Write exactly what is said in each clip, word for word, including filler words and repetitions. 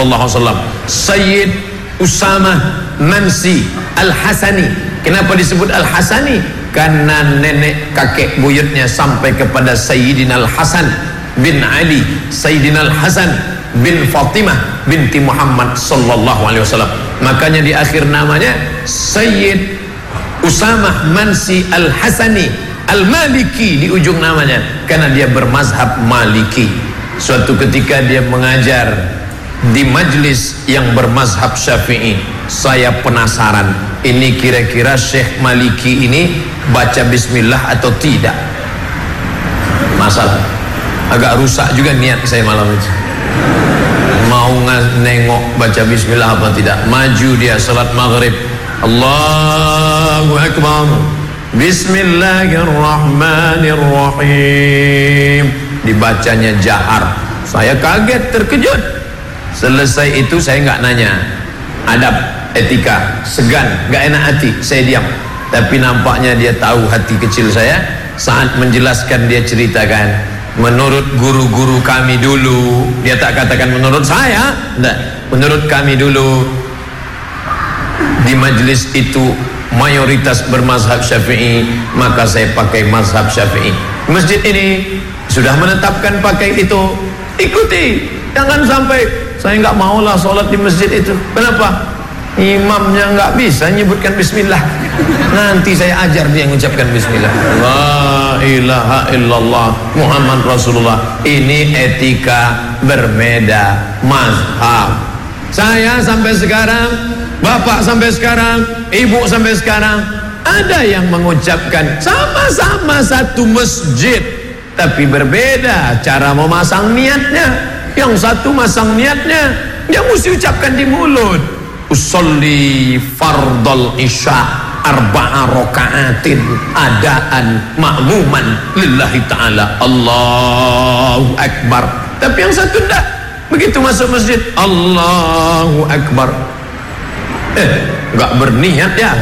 sallallahu alaihi wasallam. Sayyid Usamah Mansi Al-Hasani. Kenapa disebut Al-Hasani? Karena nenek kakek buyutnya sampai kepada Sayyidina Al-Hasan bin Ali, Sayyidina Al-Hasan bin Fatimah binti Muhammad sallallahu alaihi wasallam. Makanya di akhir namanya Sayyid Usamah Mansi Al-Hasani Al-Maliki di ujung namanya, karena dia bermazhab Maliki. Suatu ketika dia mengajar di majlis yang bermazhab Syafi'i. Saya penasaran, ini kira-kira Syekh Maliki ini baca bismillah atau tidak? Masalah agak rusak juga niat saya malam itu. Mau nengok baca bismillah apa tidak. Maju dia salat maghrib, Allahu Akbar, Bismillahirrahmanirrahim, dibacanya jahar. Saya kaget, terkejut. Selesai itu saya nggak nanya adab, etika, segan, nggak enak hati, saya diam. Tapi nampaknya dia tahu hati kecil saya. Saat menjelaskan dia ceritakan, menurut guru-guru kami dulu, dia tak katakan menurut saya, enggak, menurut kami dulu di majelis itu mayoritas bermazhab Syafi'i, maka saya pakai mazhab Syafi'i. Masjid ini sudah menetapkan pakai itu, ikuti. Jangan sampai saya nggak maulah sholat di masjid itu. Kenapa? Imamnya nggak bisa nyebutkan bismillah. Nanti saya ajar dia mengucapkan bismillah. La ilaha illallah Muhammad Rasulullah. Ini etika berbeda mazhab. Saya sampai sekarang, bapak sampai sekarang, ibu sampai sekarang, ada yang mengucapkan sama-sama satu masjid, tapi berbeda cara memasang niatnya. Yang satu masang niatnya, dia mesti ucapkan di mulut. Usolli fardal isya arba'a raka'atin adaan ma'muman lillahi ta'ala, Allahu Akbar. Tapi yang satu enggak. Begitu masuk masjid, Allahu Akbar, eh enggak berniat ya.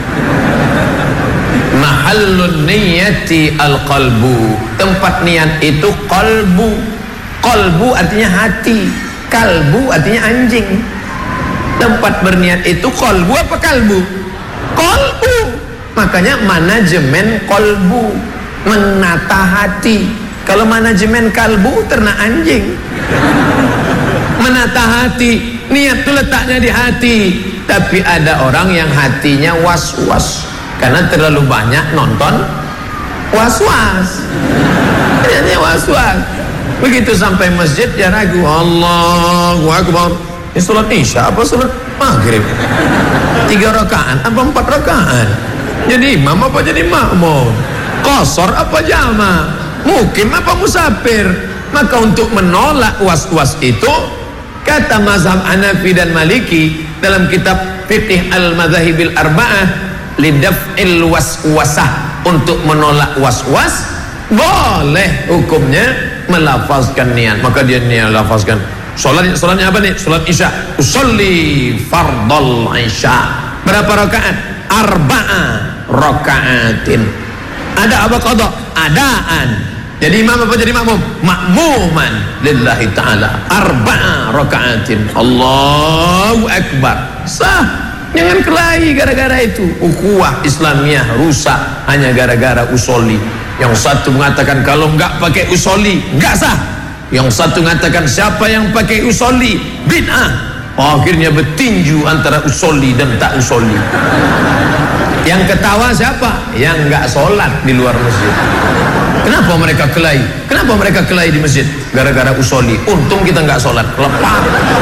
Mahallun niyati al-qalbu, tempat niat itu qalbu. Qalbu artinya hati, kalbu artinya anjing. Tempat berniat itu qalbu apa kalbu? Qalbu. Makanya manajemen qalbu, menata hati. Kalau manajemen kalbu, ternak anjing. Menata hati, niat itu letaknya di hati. Tapi ada orang yang hatinya was-was karena terlalu banyak nonton was-was. Niatnya was-was. Begitu sampai masjid dia ragu, Allahu Akbar, ini sholat isya apa sholat maghrib? Tiga rakaat apa empat rakaat? Jadi imam apa jadi makmum? Qasar apa jama? Mukim apa musafir? Maka untuk menolak was-was itu, kata mazhab Hanafi dan Maliki dalam kitab Fiqh Al-Madzahibil Arba'ah, lidaf'il waswasah, untuk menolak was-was boleh hukumnya melafazkan niat. Maka dia niat lafazkan. Salat, salatnya apa nih? Salat isya. Usolli fardal isya. Berapa rakaat? Arba'a rakaatin. Ada apa qada? Adaan. Jadi imam apa jadi makmum? Makmuman lillahi ta'ala. Arba'a rakaatin. Allahu Akbar. Sah. Jangan kelahi gara-gara itu. Ukhuwah Islamiyah rusak hanya gara-gara usolli. Yang satu mengatakan kalau enggak pakai usolli enggak sah. Yang satu mengatakan siapa yang pakai usolli bid'ah. Akhirnya bertinju antara usolli dan tak usolli. Yang ketawa siapa? Yang enggak sholat di luar masjid. Kenapa mereka kelahi? Kenapa mereka kelahi di masjid? Gara-gara usolli. Untung kita enggak sholat. Lepas.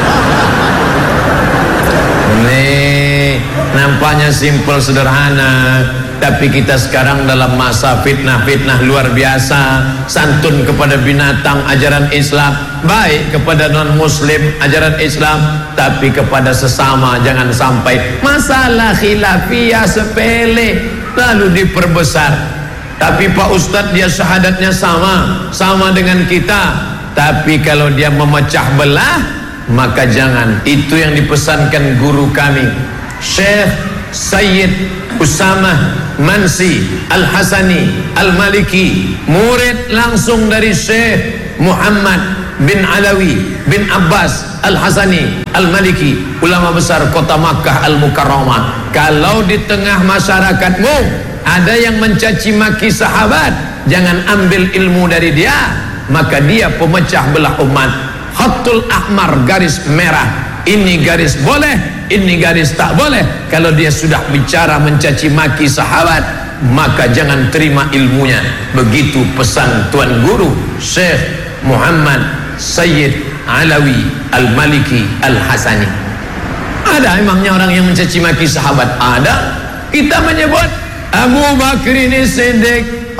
Nih, nampaknya simpel sederhana, tapi kita sekarang dalam masa fitnah-fitnah luar biasa. Santun kepada binatang ajaran Islam, baik kepada non muslim ajaran Islam, tapi kepada sesama jangan sampai masalah khilafiyah sepele lalu diperbesar. Tapi Pak Ustadz dia syahadatnya sama sama dengan kita, tapi kalau dia memecah belah, maka jangan. Itu yang dipesankan guru kami Syekh Sayyid Usamah Mansi Al-Hasani Al-Maliki, murid langsung dari Syekh Muhammad bin Alawi bin Abbas Al-Hasani Al-Maliki, ulama besar kota Makkah Al-Mukarramah. Kalau di tengah masyarakatmu ada yang mencaci maki sahabat, jangan ambil ilmu dari dia, maka dia pemecah belah umat. Khatul ahmar, garis merah, ini garis boleh, ini garis tak boleh. Kalau dia sudah bicara mencaci maki sahabat, maka jangan terima ilmunya. Begitu pesan Tuan Guru Syekh Muhammad Sayyid Alawi Al-Maliki Al-Hasani. Ada emangnya orang yang mencaci maki sahabat? Ada. Kita menyebut Abu Bakr As-Siddiq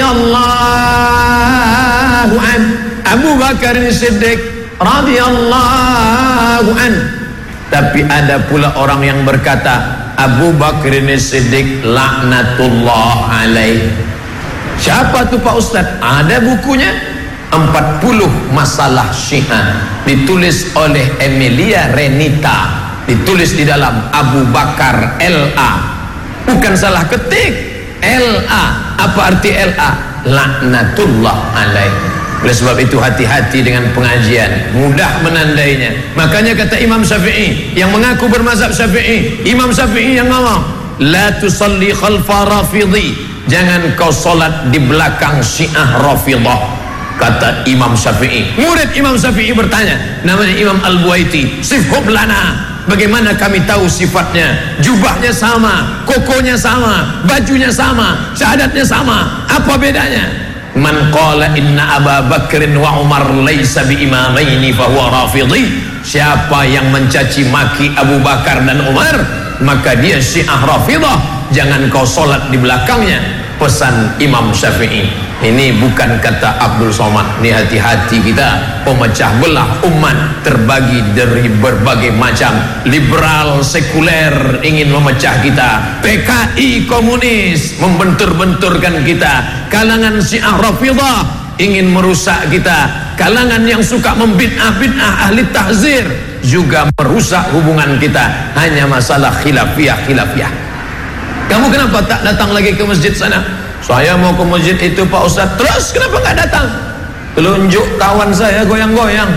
radhiyallahu an, Abu Bakar As-Siddiq radhiyallahu an. Tapi ada pula orang yang berkata Abu Bakr As-Siddiq laknatullah alaih. Siapa tu Pak Ustaz? Ada bukunya, empat puluh Masalah Syiah, ditulis oleh Emilia Renita, ditulis di dalam Abu Bakar L A. Bukan salah ketik, L A. Apa arti L A? Laknatullah alaih. Oleh sebab itu hati-hati dengan pengajian, mudah menandainya. Makanya kata Imam Syafi'i yang mengaku bermazhab Syafi'i, Imam Syafi'i yang ngomong, la tusalli khalfa rafidhi, jangan kau solat di belakang Syiah Rafidah. Kata Imam Syafi'i. Murid Imam Syafi'i bertanya, namanya Imam Al-Buaiti, sifhub lana, bagaimana kami tahu sifatnya? Jubahnya sama, kokonya sama, bajunya sama, syahadatnya sama, apa bedanya? Man qala inna Aba Bakrin wa Umar laysa bi imamaini fahuwa rafidhi. Siapa yang mencaci maki Abu Bakar dan Umar, maka dia Syiah Rafidah, jangan kau solat di belakangnya. Pesan Imam Syafi'i. Ini bukan kata Abdul Somad. Ini hati-hati kita, pemecah belah umat terbagi dari berbagai macam. Liberal sekuler ingin memecah kita, P K I komunis membentur-benturkan kita, kalangan Syiah Rafidah ingin merusak kita, kalangan yang suka membid'ah-bid'ah ahli tahzir juga merusak hubungan kita. Hanya masalah khilafiyah-khilafiyah. Kamu kenapa tak datang lagi ke masjid sana? Saya mau ke masjid itu Pak Ustaz. Terus kenapa nggak datang? Telunjuk kawan saya goyang-goyang.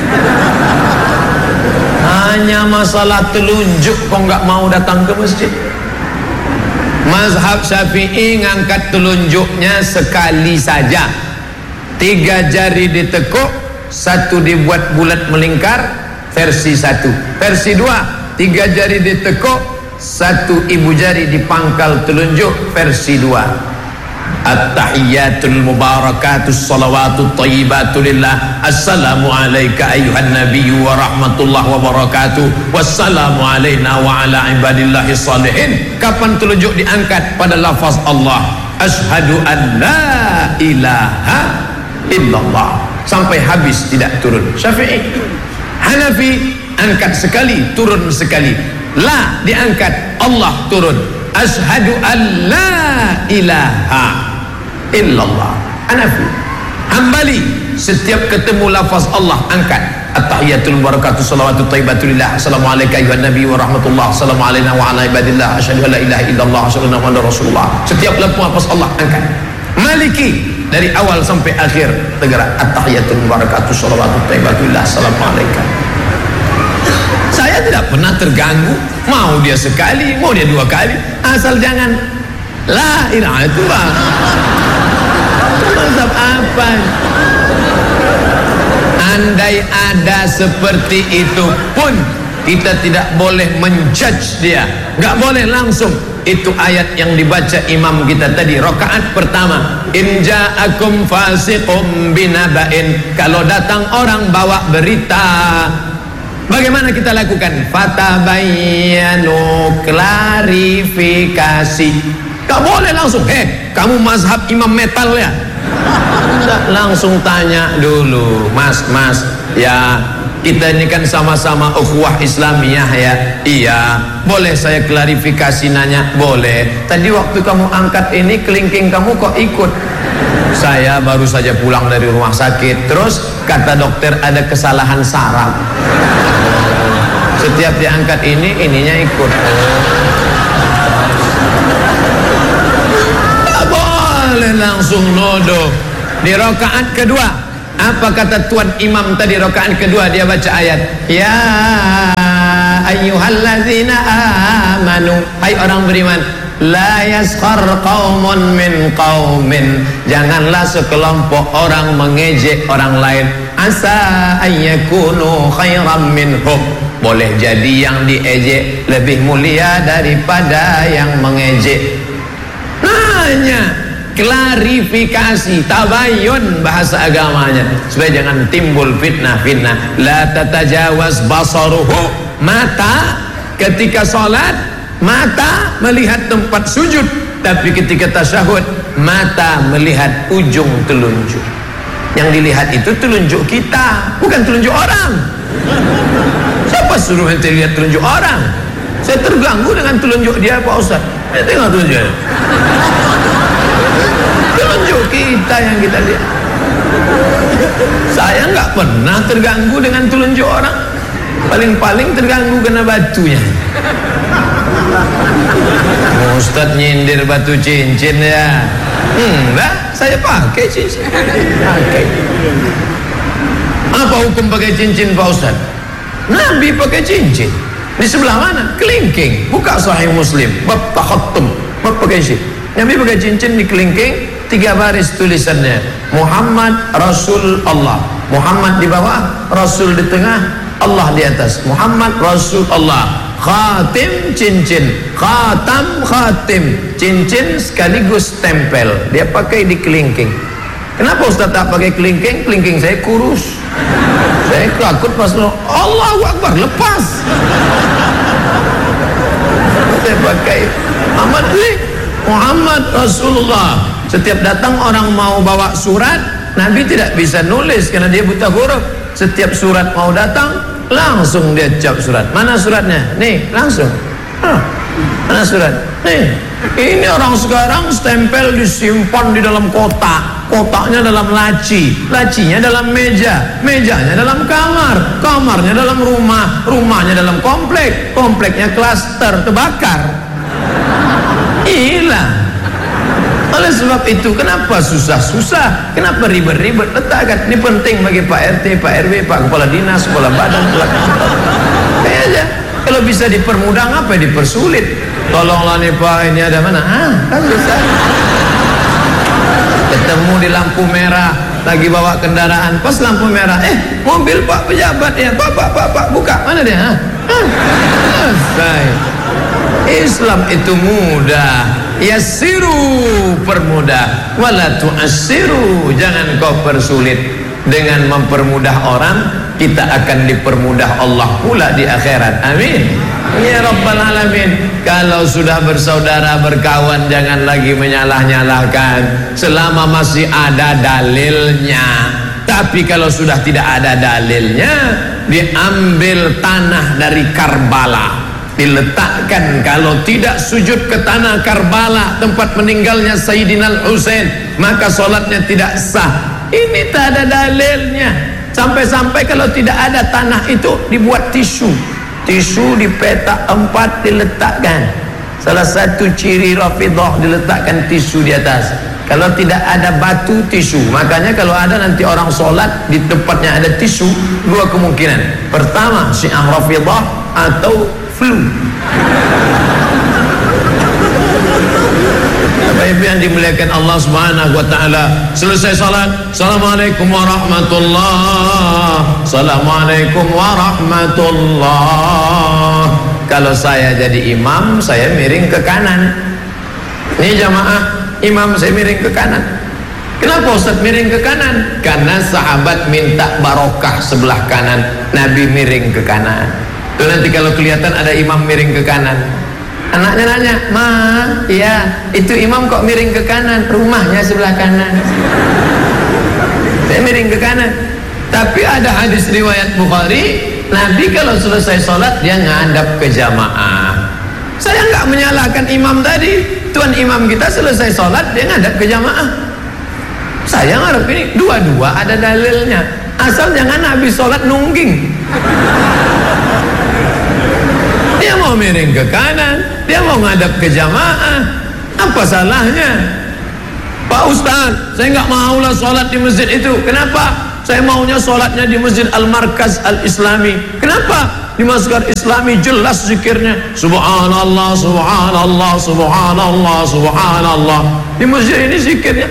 Hanya masalah telunjuk kok nggak mau datang ke masjid. Mazhab Syafi'i ngangkat telunjuknya sekali saja. Tiga jari ditekuk, satu dibuat bulat melingkar, versi satu. Versi dua, tiga jari ditekuk, satu ibu jari dipangkal telunjuk, versi dua. At-tahiyyatul mubarakatus salawatut thayyibatu lillah. Assalamu alayka ayyuhan nabiyyu wa rahmatullahi wa barakatuh. Wassalamu alayna wa ala ibadillahi salihin. Kapan telunjuk diangkat? Pada lafaz Allah, asyhadu an la ilaha illallah, sampai habis tidak turun. Syafi'i. Hanafi angkat sekali, turun sekali. La diangkat, Allah turun. Asyhadu an la ilaha illallah. Hanafi. Hambali, setiap ketemu lafaz Allah angkat. At-tahiyatul barakatuh salawatut thayyibatu lillah. Assalamu alayka ayyuhan nabiy wa rahmatullah. Assalamu alayna wa ala ibadillah. Asyhadu an la ilaha illallah. Asyhadu anna muhammadar rasulullah. Setiap lafaz Allah angkat. Maliki, dari awal sampai akhir tegara at-tahiyatul barakatuh salawatut thayyibatu lillah. Assalamu alayka. Saya tidak pernah terganggu, mau dia sekali, mau dia dua kali, asal jangan la ilaha illallah. Mazhab apa? Andai ada seperti itu pun kita tidak boleh menjudge dia, nggak boleh langsung. Itu ayat yang dibaca imam kita tadi, rakaat pertama, in ja'akum fasiqum binaba'in. Kalau datang orang bawa berita, bagaimana kita lakukan? Fatabayyanu, klarifikasi. Gak boleh langsung, eh kamu mazhab imam metal ya? Tidak, langsung tanya dulu, mas, mas, ya kita ini kan sama-sama ukhuwah Islamiyah ya. Iya, boleh saya klarifikasi nanya? Boleh. Tadi waktu kamu angkat ini kelingking kamu kok ikut? Saya baru saja pulang dari rumah sakit, terus kata dokter ada kesalahan saraf. Setiap diangkat ini, ininya ikut. Tak boleh langsung nodo. Di rakaat kedua, Apa kata tuan imam tadi rakaat kedua? Dia baca ayat, ya ayyuhalladzina amanu, hai orang beriman, la yaskhar qaumun min qaumin, janganlah sekelompok orang mengejek orang lain, asa ayyakunu khairam minhum, boleh jadi yang diejek lebih mulia daripada yang mengejek. Nanya, klarifikasi, tabayun bahasa agamanya supaya jangan timbul fitnah-fitnah. La tatajawaz basaruhu, mata ketika salat mata melihat tempat sujud, tapi ketika tasyahud mata melihat ujung telunjuk. Yang dilihat itu telunjuk kita, bukan telunjuk orang. Siapa suruh ente lihat telunjuk orang? Saya terganggu dengan telunjuk dia Pak Ustaz. Eh, tengok telunjuknya, telunjuk kita yang kita lihat. Saya nggak pernah terganggu dengan telunjuk orang, paling-paling terganggu kena batunya. Ustaz nyindir batu cincin ya. Enggak, saya pakai cincin. Pakai. Apa hukum pakai cincin Pak Ustaz? Nabi pakai cincin. Di sebelah mana? Kelingking. Buka Sahih Muslim bab takhattum, bab pakai cincin. Nabi pakai cincin di kelingking, tiga baris tulisannya, Muhammad Rasul Allah. Muhammad di bawah, Rasul di tengah, Allah di atas. Muhammad Rasul Allah. Khatim cincin, khatam khatim, cincin sekaligus tempel. Dia pakai di kelingking. Kenapa Ustaz tak pakai kelingking? Kelingking saya kurus. Saya takut pas Allahu Akbar lepas. Saya pakai Muhammad Muhammad Rasulullah. Setiap datang orang mau bawa surat, Nabi tidak bisa nulis karena dia buta huruf. Setiap surat mau datang, langsung dia cap surat. Mana suratnya? Nih, langsung. Hah, mana surat? Nih. Ini orang sekarang stempel disimpan di dalam kotak, kotaknya dalam laci, lacinya dalam meja, mejanya dalam kamar, kamarnya dalam rumah, rumahnya dalam komplek, kompleknya klaster terbakar, hilang. Oleh sebab itu, kenapa susah-susah? Kenapa ribet-ribet? Letakkan, ini penting bagi Pak R T, Pak R W, Pak Kepala Dinas, Kepala Badan, Kepala Kantor. Kayak aja. Kalau bisa dipermudah, apa dipersulit? Tolonglah nih Pak, ini ada mana? Ah, kan bisa. Ketemu di lampu merah, lagi bawa kendaraan, pas lampu merah, eh mobil Pak pejabat ya, Pak, Pak, Pak, Pak, buka, mana dia? Ah, selesai. Islam itu mudah, yassiru, permudah, wala tu'assiru, jangan kau persulit. Dengan mempermudah orang, kita akan dipermudah Allah pula di akhirat. Amin ya rabbal alamin. Kalau sudah bersaudara berkawan, jangan lagi menyalah-nyalahkan selama masih ada dalilnya. Tapi kalau sudah tidak ada dalilnya, diambil tanah dari Karbala, diletakkan. Kalau tidak sujud ke tanah Karbala, tempat meninggalnya Sayyidina Husain, maka solatnya tidak sah. Ini tak ada dalilnya. Sampai-sampai kalau tidak ada tanah itu, dibuat tisu, tisu dipetak empat, diletakkan. Salah satu ciri Rafidah, diletakkan tisu di atas. Kalau tidak ada batu, tisu. Makanya kalau ada nanti orang sholat di tempatnya ada tisu, dua kemungkinan. Pertama, Syiah Rafidah atau flu. Bapak Ibu yang dimuliakan Allah Subhanahu wa taala, selesai salat, Assalamualaikum warahmatullah, Assalamualaikum warahmatullah. Kalau saya jadi imam, saya miring ke kanan. Ini jamaah, imam saya miring ke kanan. Kenapa Ustaz miring ke kanan? Karena sahabat minta barokah sebelah kanan, Nabi miring ke kanan. Tuh nanti kalau kelihatan ada imam miring ke kanan, anaknya nanya, ma, iya, itu imam kok miring ke kanan? Rumahnya sebelah kanan. Saya miring ke kanan. Tapi ada hadis riwayat Bukhari, Nabi kalau selesai sholat dia ngadap ke jamaah. Saya nggak menyalahkan imam tadi. Tuan imam kita selesai sholat dia ngadap ke jamaah. Saya ngarep ini dua-dua ada dalilnya. Asal jangan habis sholat nungging. Dia mau miring ke kanan, dia mau ngadap ke jamaah, apa salahnya? Pak Ustaz, saya nggak maulah sholat di masjid itu. Kenapa? Saya maunya sholatnya di Masjid Al-Markaz Al-Islami. Kenapa? Di Masjid Islami jelas zikirnya subhanallah, subhanallah, subhanallah, subhanallah. Di masjid ini zikirnya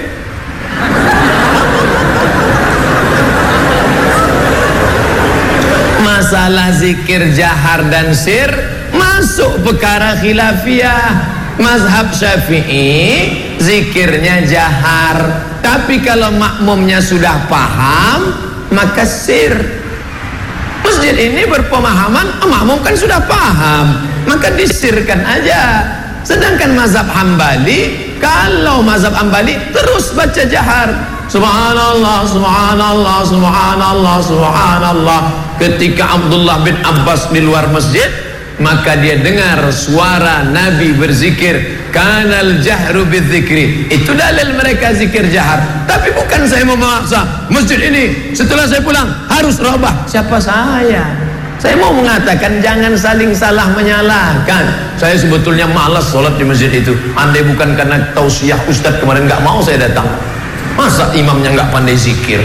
masalah zikir jahar dan sir masuk perkara khilafiyah. Mazhab Syafi'i zikirnya jahar, tapi kalau makmumnya sudah paham maka sir. Masjid ini berpemahaman makmum kan sudah paham, maka disirkan aja. Sedangkan mazhab Hambali, kalau mazhab Hambali terus baca jahar subhanallah, subhanallah, subhanallah, subhanallah. Ketika Abdullah bin Abbas di luar masjid, maka dia dengar suara Nabi berzikir, kanal jahru bidzikri. Itu dalil mereka zikir jahar. Tapi bukan saya memaksa masjid ini setelah saya pulang harus robah. Siapa saya? Saya mau mengatakan jangan saling salah menyalahkan. Saya sebetulnya malas sholat di masjid itu. Andai bukan karena tausiah Ustadz kemarin nggak mau saya datang. Masa imamnya nggak pandai zikir?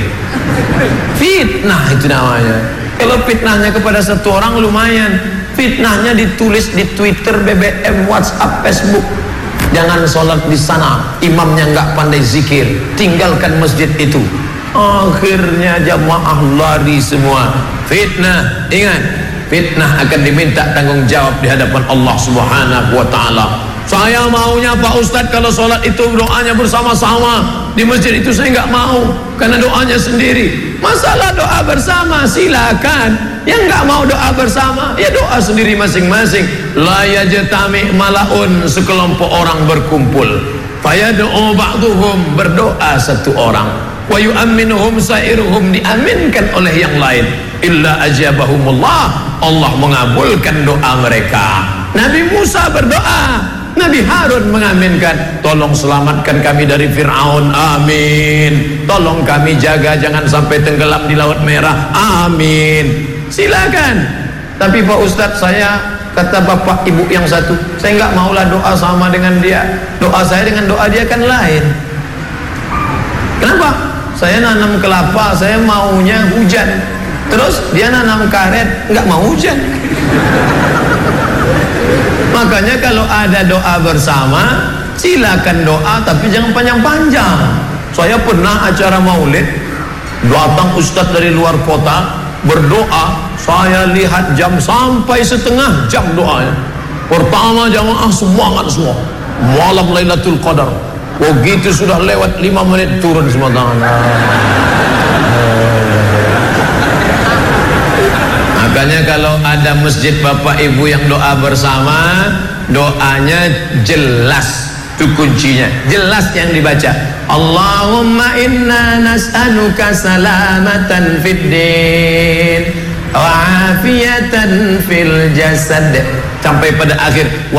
Fitnah itu namanya. Kalau fitnahnya kepada satu orang lumayan, fitnahnya ditulis di Twitter, B B M, WhatsApp, Facebook. Jangan sholat di sana, imamnya nggak pandai zikir, tinggalkan masjid itu. Akhirnya jamaah lari semua. Fitnah, ingat, fitnah akan diminta tanggung jawab di hadapan Allah Subhanahu wa Ta'ala. Saya maunya Pak Ustadz kalau sholat itu doanya bersama-sama. Di masjid itu saya nggak mau, karena doanya sendiri. Masalah doa bersama silakan. Yang nggak mau doa bersama, ya doa sendiri masing-masing. La yajtami malaun, sekelompok orang berkumpul. Fayad'u ba'duhum, berdoa satu orang. Wa yu'amminuhum sa'iruhum, diaminkan oleh yang lain. Illa ajabahumullah, Allah mengabulkan doa mereka. Nabi Musa berdoa, Nabi Harun mengaminkan, tolong selamatkan kami dari Fir'aun, amin. Tolong kami jaga jangan sampai tenggelam di Laut Merah, amin. Silakan. Tapi Pak Ustadz, saya kata bapak ibu yang satu, saya nggak maulah doa sama dengan dia. Doa saya dengan doa dia kan lain. Kenapa? Saya nanam kelapa, saya maunya hujan. Terus dia nanam karet, nggak mau hujan. Makanya kalau ada doa bersama, silakan doa, tapi jangan panjang-panjang. Saya pernah acara maulid, datang ustadz dari luar kota berdoa, saya lihat jam sampai setengah jam doanya. Pertama jamaah semangat semua, malam Lailatul Qadar. Begitu sudah lewat lima menit turun semua tangan. Makanya kalau ada masjid bapak ibu yang doa bersama, doanya jelas, itu kuncinya, jelas yang dibaca. Allahumma inna nas'aluka salamatan fid din wa afiyatan fil jasad, sampai pada akhir.